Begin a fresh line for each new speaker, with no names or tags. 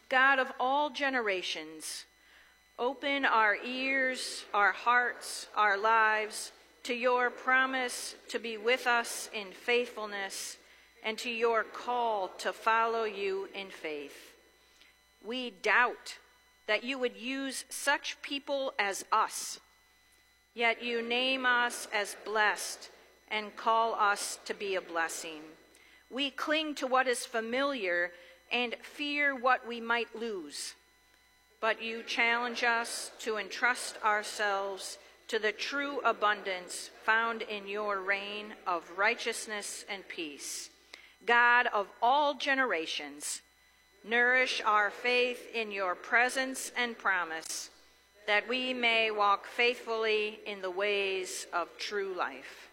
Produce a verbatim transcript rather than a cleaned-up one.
God of all generations, open our ears, our hearts, our lives to your promise to be with us in faithfulness and to your call to follow you in faith. We doubt that you would use such people as us, yet you name us as blessed and call us to be a blessing. We cling to what is familiar and fear what we might lose, but you challenge us to entrust ourselves to the true abundance found in your reign of righteousness and peace. God of all generations, nourish our faith in your presence and promise, that we may walk faithfully in the ways of true life.